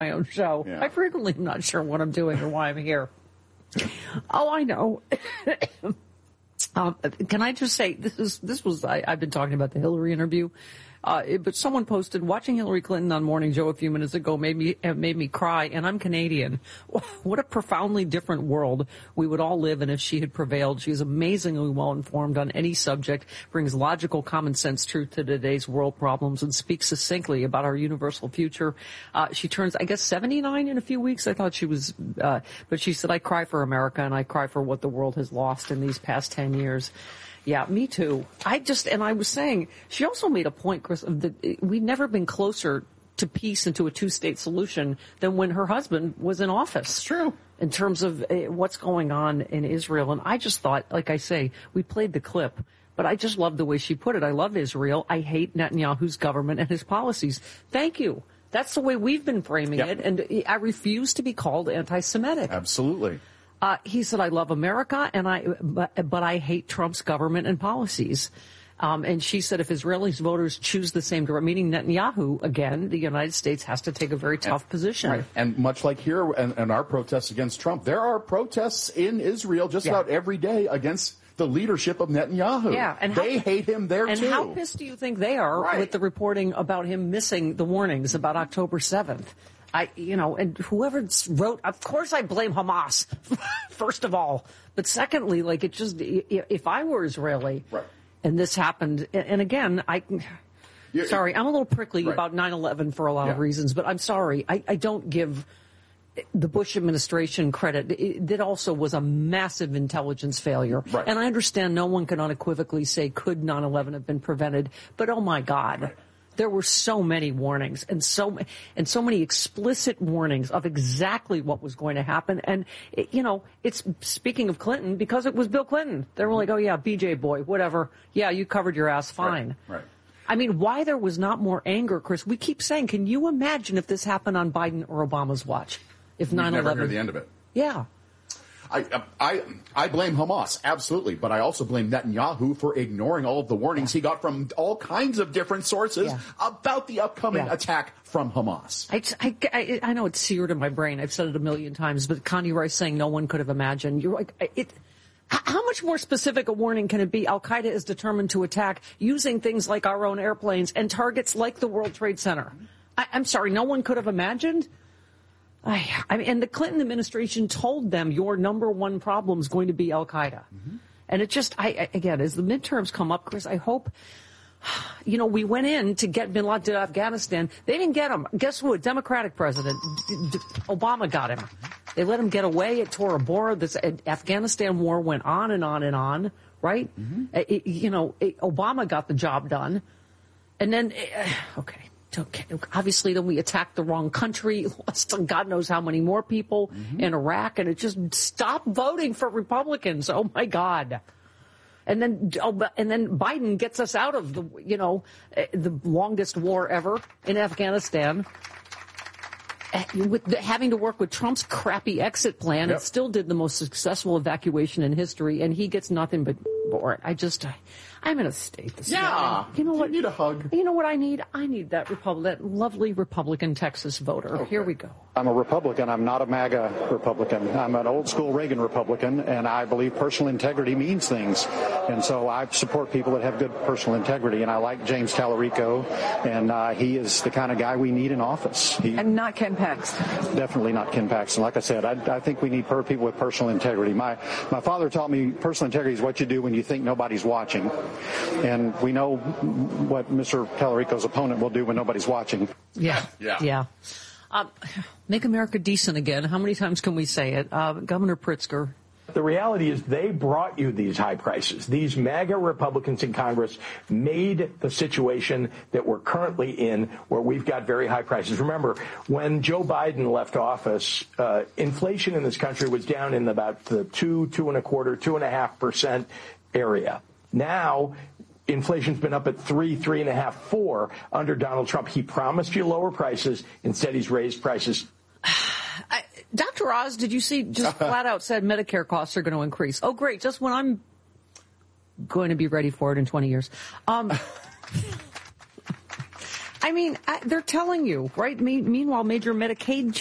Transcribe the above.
my own show. I frequently am not sure what I'm doing or why I'm here. Oh, I know. Can I just say, I've been talking about the Hillary interview, but someone posted, watching Hillary Clinton on Morning Joe a few minutes ago made me cry, and I'm Canadian. What a profoundly different world we would all live in if she had prevailed. She's amazingly well informed on any subject, brings logical, common sense truth to today's world problems, and speaks succinctly about our universal future. She turns, I guess, 79 in a few weeks. I thought she was, but she said, I cry for America, and I cry for what the world has lost in these past 10 years. Yeah, me too. I was saying, she also made a point, Chris, that we've never been closer to peace and to a two-state solution than when her husband was in office. It's true. In terms of what's going on in Israel. And I just thought, like I say, we played the clip, but I just love the way she put it. I love Israel. I hate Netanyahu's government and his policies. Thank you. That's the way we've been framing it. And I refuse to be called anti-Semitic. Absolutely. He said, I love America, but I hate Trump's government and policies. And she said, if Israeli voters choose the same direction, meaning Netanyahu, again, the United States has to take a very tough position. Right. And much like here and our protests against Trump, there are protests in Israel just about every day against the leadership of Netanyahu. Yeah, and they hate him there, too. And how pissed do you think they are with the reporting about him missing the warnings about October 7th? And whoever wrote, of course I blame Hamas, first of all. But secondly, if I were Israeli and this happened, and again, sorry, I'm a little prickly about 9/11 for a lot of reasons, but I'm sorry. I don't give the Bush administration credit. That also was a massive intelligence failure. Right. And I understand no one can unequivocally say, could 9/11 have been prevented? But oh my God. Right. There were so many warnings and so many explicit warnings of exactly what was going to happen. And, it's speaking of Clinton, because it was Bill Clinton. They were like, oh, yeah, BJ boy, whatever. Yeah, you covered your ass fine. Right. I mean, why there was not more anger, Chris? We keep saying, can you imagine if this happened on Biden or Obama's watch? If 9/11. Never hear the end of it. Yeah. I blame Hamas, absolutely, but I also blame Netanyahu for ignoring all of the warnings he got from all kinds of different sources about the upcoming attack from Hamas. I know it's seared in my brain. I've said it a million times, but Condi Rice saying no one could have imagined. You're like, how much more specific a warning can it be? Al-Qaeda is determined to attack using things like our own airplanes and targets like the World Trade Center. I'm sorry, no one could have imagined? I mean, and the Clinton administration told them your number one problem is going to be Al-Qaeda. Mm-hmm. And it just, again, as the midterms come up, Chris, I hope, we went in to get bin Laden to Afghanistan. They didn't get him. Guess who? A Democratic president. Obama got him. They let him get away at Tora Bora. This Afghanistan war went on and on and on, right? Mm-hmm. Obama got the job done. And then, obviously, then we attacked the wrong country, lost God knows how many more people in Iraq, and it just stopped voting for Republicans. Oh my God! And then Biden gets us out of the longest war ever in Afghanistan, with having to work with Trump's crappy exit plan. It still did the most successful evacuation in history, and he gets nothing but board. I'm in a state this morning. You know what? You need a hug. You know what I need? I need that lovely Republican Texas voter. Okay. Here we go. I'm a Republican. I'm not a MAGA Republican. I'm an old school Reagan Republican, and I believe personal integrity means things. And so I support people that have good personal integrity, and I like James Tallarico, and he is the kind of guy we need in office. And not Ken Paxton. Definitely not Ken Paxton. Like I said, I think we need people with personal integrity. My father taught me personal integrity is what you do when you think nobody's watching. And we know what Mr. Tallarico's opponent will do when nobody's watching. Yeah. Make America decent again. How many times can we say it? Governor Pritzker. The reality is they brought you these high prices. These MAGA Republicans in Congress made the situation that we're currently in, where we've got very high prices. Remember, when Joe Biden left office, inflation in this country was down in about the 2.25% area. Now, inflation's been up at 3.5%, 4% under Donald Trump. He promised you lower prices. Instead, he's raised prices. Dr. Oz, did you see, just flat out said Medicare costs are going to increase. Oh, great. Just when I'm going to be ready for it in 20 years. I mean, they're telling you, right? Meanwhile, major Medicaid